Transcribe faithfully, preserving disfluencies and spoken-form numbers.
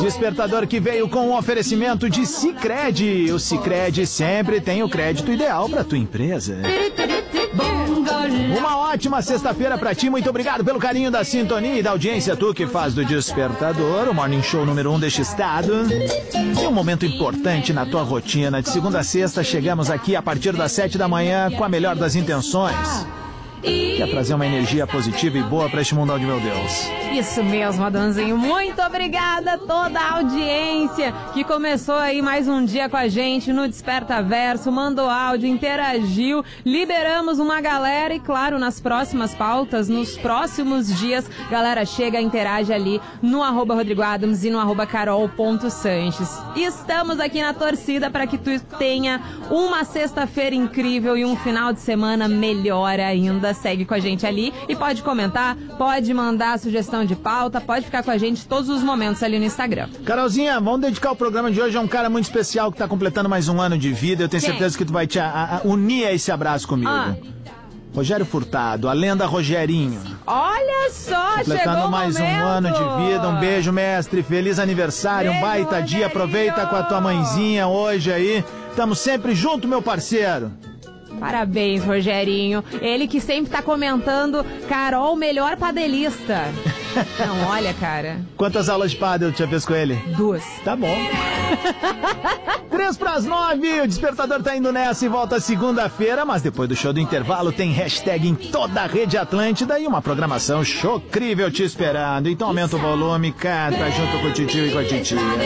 Despertador que veio com um oferecimento de Sicredi. O Sicredi sempre tem o crédito ideal para tua empresa. Uma ótima sexta-feira pra ti, muito obrigado pelo carinho da sintonia e da audiência, tu que faz do Despertador o morning show número um deste estado. E um momento importante na tua rotina. De segunda a sexta chegamos aqui a partir das sete da manhã com a melhor das intenções. Quer trazer uma energia positiva e boa pra este mundão de meu Deus. Isso mesmo, Adãozinho. Muito obrigada a toda a audiência que começou aí mais um dia com a gente no Desperta Verso, mandou áudio, interagiu, liberamos uma galera e, claro, nas próximas pautas, nos próximos dias, galera chega, interage ali no arroba Rodrigo Adams e no arroba carol.sanches. Estamos aqui na torcida para que tu tenha uma sexta-feira incrível e um final de semana melhor ainda. Segue com a gente ali e pode comentar, pode mandar sugestão de pauta, pode ficar com a gente todos os momentos ali no Instagram. Carolzinha, vamos dedicar o programa de hoje a um cara muito especial que tá completando mais um ano de vida. Eu tenho Quem? certeza que tu vai te a, a, unir a esse abraço comigo. Ah. Rogério Furtado, a lenda Rogerinho. Olha só, Completando chegou o mais momento. um ano de vida. Um beijo, mestre. Feliz aniversário. Beijo, um baita Rogerinho. dia. Aproveita com a tua mãezinha hoje aí. Tamo sempre junto, meu parceiro. Parabéns, Rogerinho. Ele que sempre tá comentando, Carol, melhor padelista. Não, olha, cara. Quantas aulas de pádel tu já fez com ele? Duas. Tá bom. Três pras nove, o Despertador tá indo nessa e volta segunda-feira, mas depois do show do intervalo tem hashtag em toda a rede Atlântida e uma programação chocrível te esperando. Então aumenta o volume, canta junto com o titio e com a titia.